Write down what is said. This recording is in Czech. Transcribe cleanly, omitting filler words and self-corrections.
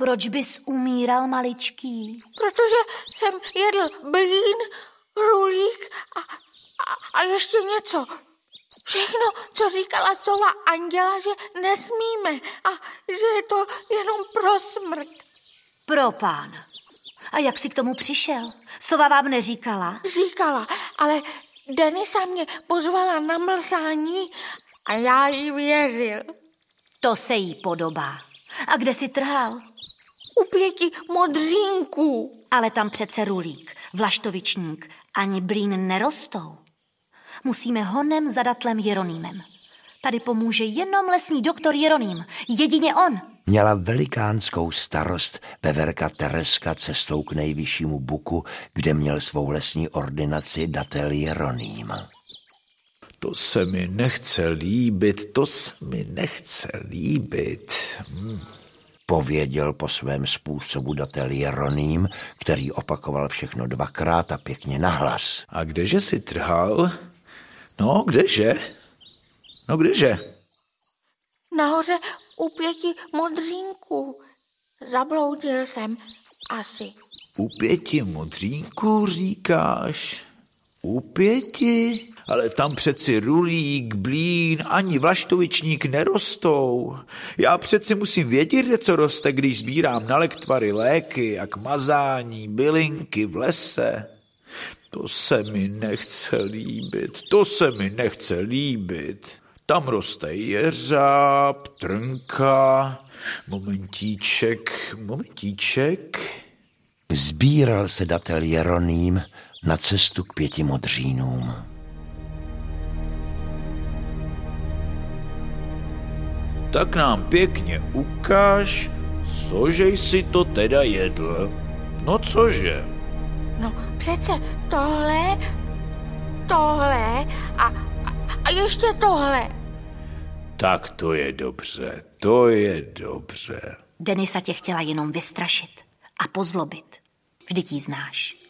Proč bys umíral, maličký? Protože jsem jedl blín, rulík a ještě něco. Všechno, co říkala sova Anděla, že nesmíme a že je to jenom pro smrt. Pro pána. A jak jsi k tomu přišel? Sova vám neříkala? Říkala, ale Denisa mě pozvala na mlsání a já jí věřil. To se jí podobá. A kde jsi trhal? U 5 modřínků. Ale tam přece rulík, vlaštovičník ani blín nerostou. Musíme honem za datlem Jeronýmem. Tady pomůže jenom lesní doktor Jeroným. Jedině on. Měla velikánskou starost veverka Tereska cestou k nejvyššímu buku, kde měl svou lesní ordinaci datel Jeroným. To se mi nechce líbit. Pověděl po svém způsobu datel Jeroným, který opakoval všechno 2krát a pěkně nahlas. A kdeže si trhal? No, kdeže? Nahoře u 5 modřínků. Zabloudil jsem asi. U 5 modřínků říkáš? U 5? Ale tam přeci rulík, blín, ani vlaštovičník nerostou. Já přeci musím vědět, kde co roste, když sbírám na lektvary léky a k mazání bylinky v lese. To se mi nechce líbit. Tam roste jeřáb, trnka, momentíček. Sbíral se datel Jeroným na cestu k 5 modřínům. Tak nám pěkně ukáž, cože jsi to teda jedl. No cože? No přece tohle a ještě tohle. Tak to je dobře. Denisa tě chtěla jenom vystrašit a pozlobit. Vždyť jí znáš.